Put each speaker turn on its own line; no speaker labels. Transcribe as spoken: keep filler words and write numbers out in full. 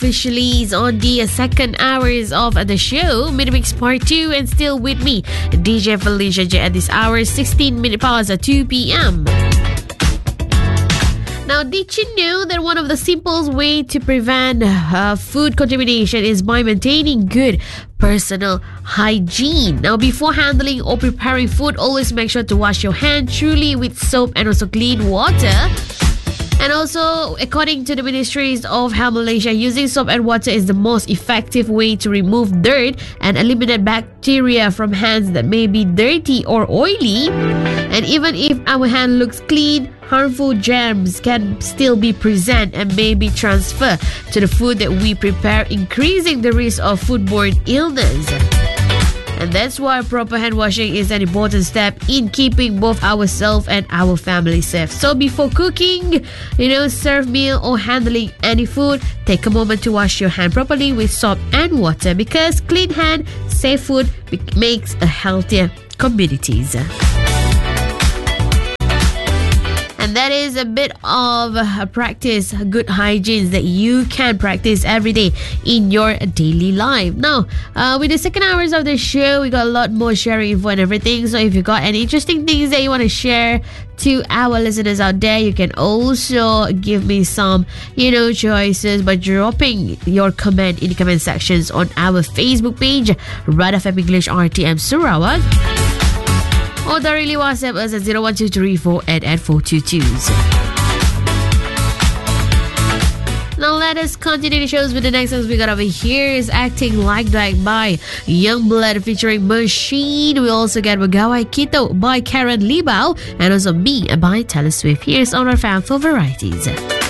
officially on the second hours of the show, Minimix Part two, and still with me, D J Felicia J at this hour, sixteen minutes past two p.m. Now, did you know that one of the simplest way to prevent uh, food contamination is by maintaining good personal hygiene? Now, before handling or preparing food, always make sure to wash your hands truly with soap and also clean water. And also, according to the Ministries of Health Malaysia, using soap and water is the most effective way to remove dirt and eliminate bacteria from hands that may be dirty or oily. And even if our hand looks clean, harmful germs can still be present and may be transferred to the food that we prepare, increasing the risk of foodborne illness. And that's why proper hand washing is an important step in keeping both ourselves and our family safe. So before cooking, you know, serve meal or handling any food, take a moment to wash your hand properly with soap and water, because clean hand, safe food makes a healthier communities. And that is a bit of a practice, good hygiene that you can practice every day in your daily life. Now, uh, with the second hours of the show, we got a lot more sharing info and everything. So if you got any interesting things that you want to share to our listeners out there, you can also give me some, you know, choices by dropping your comment in the comment sections on our Facebook page, Red F M English R T M Sarawak. Or directly WhatsApp us at zero one two three four eight eight four two two. Now let us continue the shows with the next songs we got over here is Acting Like That by Youngblood featuring Machine. We also get Magawai Kito by Karen Libao, and also Me by Taylor Swift. Here's on our fan for varieties.